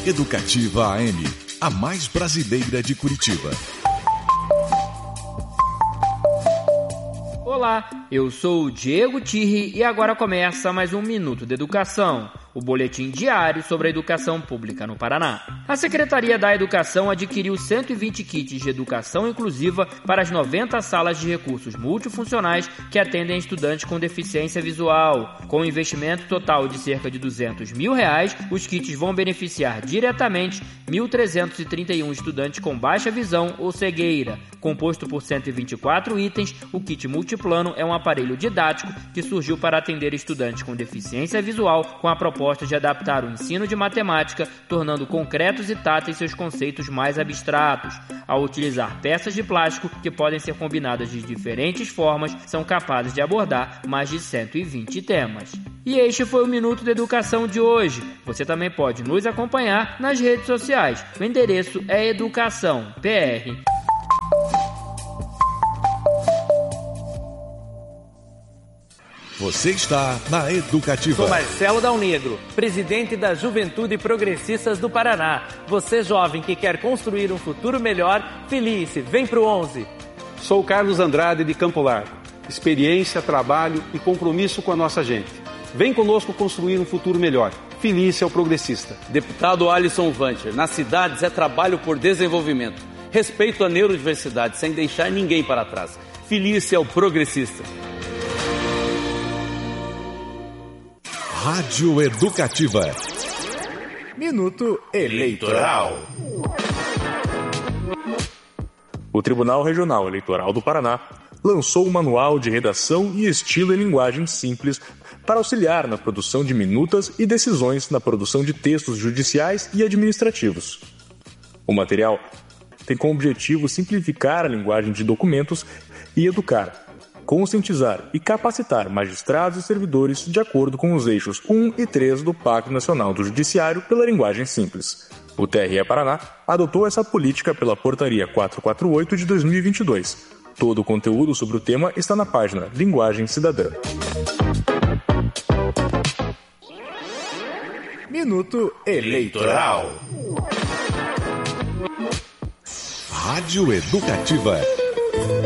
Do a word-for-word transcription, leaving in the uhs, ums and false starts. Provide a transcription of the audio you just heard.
Educativa A M, a mais brasileira de Curitiba. Olá, eu sou o Diego Tirri e agora começa mais um Minuto de Educação, o boletim diário sobre a educação pública no Paraná. A Secretaria da Educação adquiriu cento e vinte kits de educação inclusiva para as noventa salas de recursos multifuncionais que atendem estudantes com deficiência visual. Com um investimento total de cerca de duzentos mil reais, os kits vão beneficiar diretamente mil trezentos e trinta e um estudantes com baixa visão ou cegueira. Composto por cento e vinte e quatro itens, o kit multiplano é um aparelho didático que surgiu para atender estudantes com deficiência visual com a proposta de adaptar o ensino de matemática, tornando concretos e táteis seus conceitos mais abstratos. Ao utilizar peças de plástico que podem ser combinadas de diferentes formas, são capazes de abordar mais de cento e vinte temas. E este foi o Minuto da Educação de hoje. Você também pode nos acompanhar nas redes sociais. O endereço é Educação P R. Você está na Educativa. Sou Marcelo Dal Negro, presidente da Juventude Progressistas do Paraná. Você, jovem que quer construir um futuro melhor, felice, vem pro onze. Sou Carlos Andrade de Campo Largo. Experiência, trabalho e compromisso com a nossa gente. Vem conosco construir um futuro melhor. Felice é o progressista. Deputado Alisson Vancher, nas cidades é trabalho por desenvolvimento. Respeito à neurodiversidade, sem deixar ninguém para trás. Felice é o progressista. Rádio Educativa. Minuto Eleitoral. O Tribunal Regional Eleitoral do Paraná lançou um manual de redação e estilo em linguagem simples para auxiliar na produção de minutas e decisões na produção de textos judiciais e administrativos. O material tem como objetivo simplificar a linguagem de documentos e educar, conscientizar e capacitar magistrados e servidores de acordo com os eixos um e três do Pacto Nacional do Judiciário pela linguagem simples. O T R E Paraná adotou essa política pela Portaria quatrocentos e quarenta e oito de dois mil e vinte e dois. Todo o conteúdo sobre o tema está na página Linguagem Cidadã. Minuto Eleitoral. Rádio Educativa.